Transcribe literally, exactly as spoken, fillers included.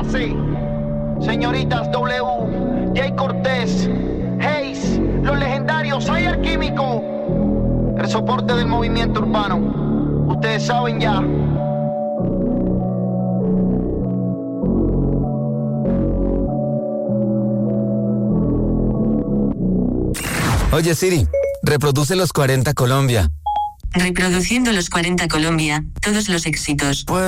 Mase, señoritas W, Jay Cortés, Hayes, los legendarios, soy el químico, el soporte del movimiento urbano. Ustedes saben ya. Oye Siri, reproduce los cuarenta Colombia. Reproduciendo los cuarenta Colombia, todos los éxitos. Pues